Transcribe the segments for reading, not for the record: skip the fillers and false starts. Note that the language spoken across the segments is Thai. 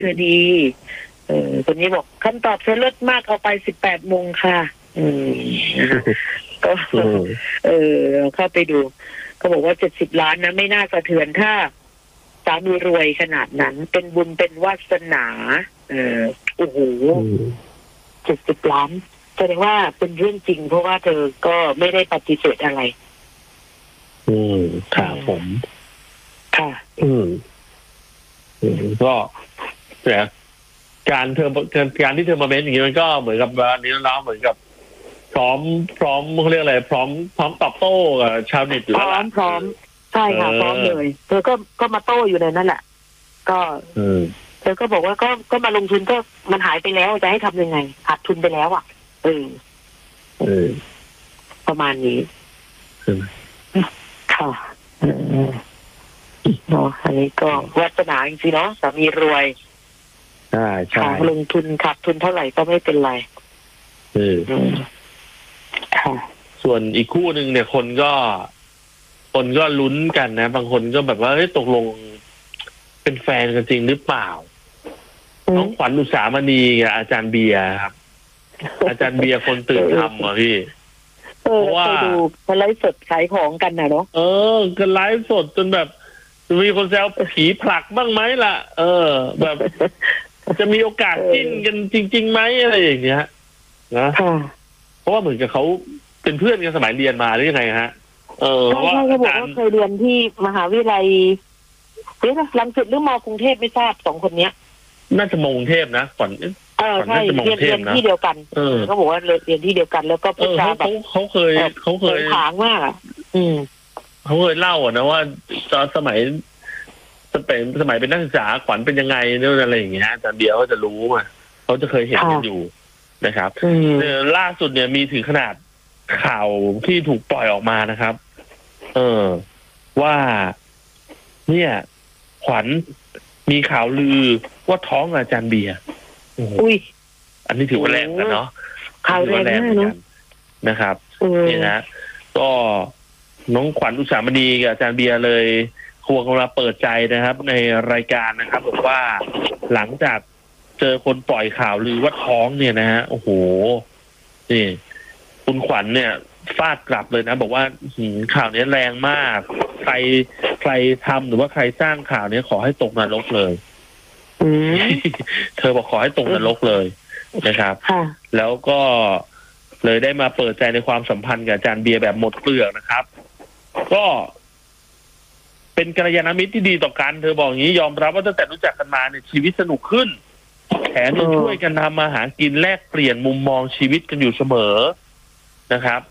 เธอดีคนนี้บอกคำตอบเธอเลิศมากเอาไป18 โมงค่ะก็เข้าไปดูเขาบอกว่า70 ล้านนะไม่น่าสะเทือนถ้าสามีรวยขนาดนั้นเป็นบุญเป็นวาสนาโอ้โห70 ล้านแสดงว่าเป็นเรื่องจริงเพราะว่าเธอก็ไม่ได้ปฏิเสธอะไรครับผมค่ะก็แต่การที่เธอมาเม้นอย่างนี้มันก็เหมือนกับวันนี้น้องเหมือนกับพร้อมเขาเรียกอะไรพร้อมตอบโต้กับชาวเน็ตอยู่แล้วพร้อมใช่ค่ะพร้อมเลยเธอก็มาโต้อยู่ในนั้นแหละก็เธอก็บอกว่าก็มาลงทุนก็มันหายไปแล้วจะให้ทำยังไงขาดทุนไปแล้วอ่ะประมาณนี้ค่ะเนาะอันนี้ก็วาสนาจริงๆเนาะสามีรวยใช่ลงทุนขาดทุนเท่าไหร่ก็ไม่เป็นไรค่ะส่วนอีกคู่หนึ่งเนี่ยคนก็ลุ้นกันนะบางคนก็แบบว่าตกลงเป็นแฟนกันจริงหรือเปล่าน้องขวัญอุสามณีกับอาจารย์เบียร์ครับอาจารย์เบียร์คนตื่นทำอ่ะพี่เพราะว่าดูเขาไลฟ์สดขายของกันนะเนาะก็ไลฟ์สดจนแบบมีคนแซวผีผลักบ้างไหมล่ะแบบจะมีโอกาสจิ้นกันจริงๆไหมอะไรอย่างเงี้ยนะเพราะว่าเหมือนกับเขาเป็นเพื่อนกันสมัยเรียนมาหรือยังไงฮะเพราะว่าเขาบอกว่าเคยเรียนที่มหาวิทยาลัยรังสิตหรือมอกรุงเทพไม่ทราบ2 คนเนี้ยน่าจะมอกรุงเทพนะก่อนใช่เรียนที่เดียวกันเขาบอกว่าเรียนที่เดียวกันแล้วก็พูดจาแบบเขาเคยถางมากเขาเคยเล่านะว่าตอนสมัยเป็นนักศึกษาขวัญเป็นยังไงเนี่ยอะไรอย่างเงี้ยอาจารย์เดียวเขาจะรู้มาเขาจะเคยเห็นกันอยู่นะครับล่าสุดเนี่ยมีถึงขนาดข่าวที่ถูกปล่อยออกมานะครับว่าเนี่ยขวัญมีข่าวลือว่าท้องอาจารย์เบียร์อันนี้ถือว่าแรงกันเนาะข่าวแรงเนาะนะครับนี่นะก็น้องขวัญอุสามณีกับอาจารย์เบียร์เลยควงมาเปิดใจนะครับในรายการนะครับบอกว่าหลังจากเจอคนปล่อยข่าวลือว่าท้องเนี่ยนะฮะโอ้โหนี่คุณขวัญเนี่ยฟาดกลับเลยนะบอกว่าข่าวนี้แรงมากใครทำหรือว่าใครสร้างข่าวนี้ขอให้ตกนรกเลยเธอบอกขอให้ตกนรกเลยนะครับแล้วก็เลยได้มาเปิดใจในความสัมพันธ์กับอาจารย์เบียร์แบบหมดเปลือกนะครับก็เป็นกัลยาณมิตรที่ดีต่อกันเธอบอกอย่างนี้ยอมรับว่าตั้งแต่รู้จักกันมาเนี่ยชีวิตสนุกขึ้นแถมยังช่วยกันทำมาหากินแลกเปลี่ยนมุมมองชีวิตกันอยู่เสมอนะครับ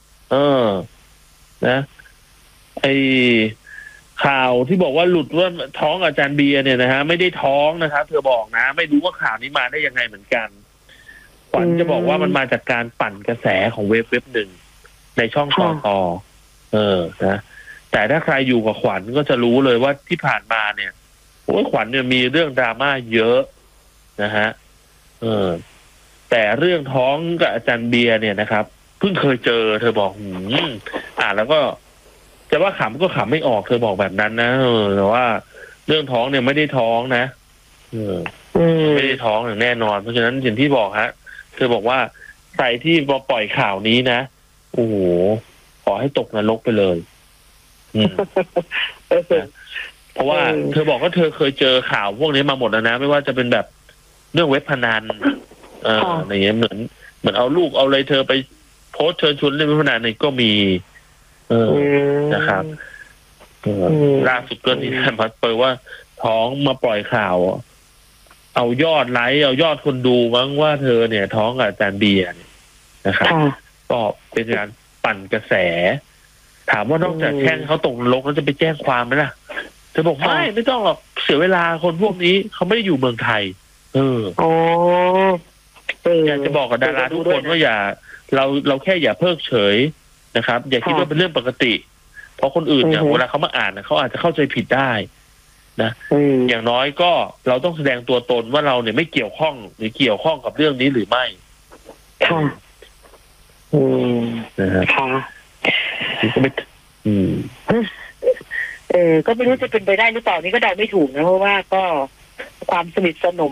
นะไอข่าวที่บอกว่าหลุดว่าท้องอาจารย์เบียร์เนี่ยนะฮะไม่ได้ท้องนะครับเธอบอกนะไม่รู้ว่าข่าวนี้มาได้ยังไงเหมือนกันขวัญจะบอกว่ามันมาจากการปั่นกระแสของเว็บหนึ่งในช่องต่อนะแต่ถ้าใครอยู่กับขวัญก็จะรู้เลยว่าที่ผ่านมาเนี่ยโอ้ยขวัญเนี่ยมีเรื่องดราม่าเยอะนะฮะแต่เรื่องท้องกับอาจารย์เบียร์เนี่ยนะครับเพิ่งเคยเจอเธอบอกแล้วก็จะว่าขำก็ขำไม่ออกเธอบอกแบบนั้นนะแต่ว่าเรื่องท้องเนี่ยไม่ได้ท้องนะไม่ได้ท้องอย่างแน่นอนเพราะฉะนั้นอย่างที่บอกฮะเธอบอกว่าใครที่มาปล่อยข่าวนี้นะโอ้โหขอให้ตกนรกไปเลยเพราะว่าเธอบอกว่าเธอเคยเจอข่าวพวกนี้มาหมดแล้วนะไม่ว่าจะเป็นแบบเรื่องเว็บพนันอะไรเงี้ยเหมือนเอาลูกเอาอะไรเธอไปโพสเชิญชวนเล่นเว็บพนันนี่ก็มีนะครับล่าสุดก็นี่มาเปิดว่าท้องมาปล่อยข่าวเอายอดไลค์เอายอดคนดูมั้งว่าเธอเนี่ยท้องกับอาจารย์เบียร์นะครับก็เป็นการปั่นกระแสถามว่านอกจากแช่งเขาตกนรกแล้วจะไปแจ้งความไหมล่ะเธอบอกไม่ต้องหรอกเสียเวลาคนพวกนี้เขาไม่ได้อยู่เมืองไทยอยากจะบอกกับดาราทุกคนว่าเราแค่อย่าเพิกเฉยนะครับอย่าคิดว่าเป็นเรื่องปกติเพราะคนอื่นเนี่ยเวลาเขามาอ่านเขาอาจจะเข้าใจผิดได้นะอย่างน้อยก็เราต้องแสดงตัวตนว่าเราเนี่ยไม่เกี่ยวข้องหรือเกี่ยวข้องกับเรื่องนี้หรือไม่ค่ะก็ไม่ก็ไม่รู้จะเป็นไปได้หรือเปล่านี่ก็เดาไม่ถูกนะเพราะว่าก็ความสนิทสนม